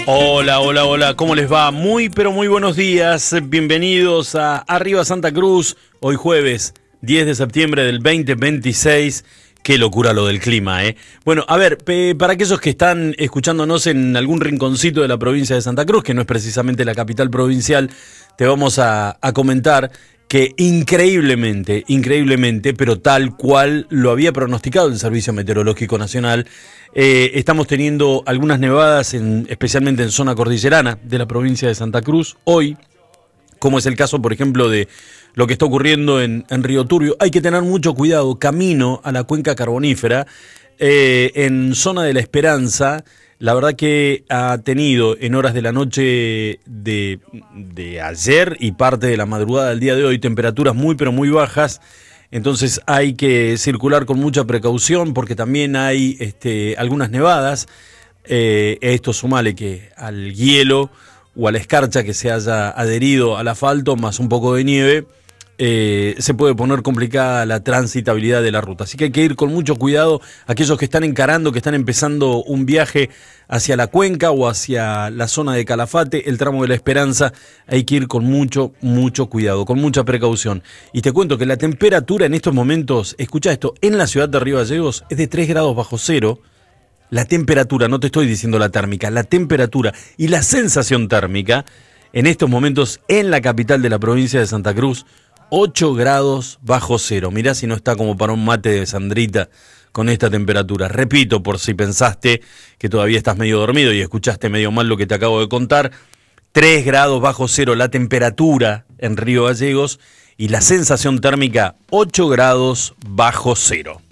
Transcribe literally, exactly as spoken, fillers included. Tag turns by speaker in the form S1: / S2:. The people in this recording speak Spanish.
S1: Hola, hola, hola, ¿cómo les va? Muy, pero muy buenos días. Bienvenidos a Arriba Santa Cruz, hoy jueves diez de septiembre del veinte veintiséis. Qué locura lo del clima, ¿eh? Bueno, a ver, pe- para aquellos que están escuchándonos en algún rinconcito de la provincia de Santa Cruz, que no es precisamente la capital provincial, te vamos a, a comentar que increíblemente, increíblemente, pero tal cual lo había pronosticado el Servicio Meteorológico Nacional, eh, estamos teniendo algunas nevadas, en, especialmente en zona cordillerana de la provincia de Santa Cruz, hoy, como es el caso, por ejemplo, de lo que está ocurriendo en, en Río Turbio. Hay que tener mucho cuidado, camino a la cuenca carbonífera, eh, en zona de La Esperanza. La verdad que ha tenido en horas de la noche de, de ayer y parte de la madrugada del día de hoy temperaturas muy pero muy bajas, entonces hay que circular con mucha precaución porque también hay este, algunas nevadas. Eh, esto sumale que al hielo o a la escarcha que se haya adherido al asfalto más un poco de nieve, eh, se puede poner complicada la transitabilidad de la ruta. Así que hay que ir con mucho cuidado. Aquellos que están encarando, que están empezando un viaje hacia la cuenca o hacia la zona de Calafate, el tramo de La Esperanza, hay que ir con mucho, mucho cuidado, con mucha precaución. Y te cuento que la temperatura en estos momentos, escucha esto, en la ciudad de Río Gallegos es de tres grados bajo cero. La temperatura, no te estoy diciendo la térmica, la temperatura y la sensación térmica en estos momentos en la capital de la provincia de Santa Cruz, ocho grados bajo cero. Mirá si no está como para un mate de Sandrita con esta temperatura. Repito, por si pensaste que todavía estás medio dormido y escuchaste medio mal lo que te acabo de contar, tres grados bajo cero la temperatura en Río Gallegos y la sensación térmica ocho grados bajo cero.